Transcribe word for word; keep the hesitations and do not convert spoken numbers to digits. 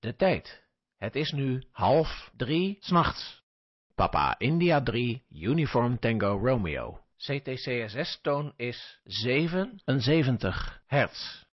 de tijd. Het is nu half drie 's nachts. Papa India drie, Uniform Tango Romeo. C T C S S-toon is zevenenzeventig hertz.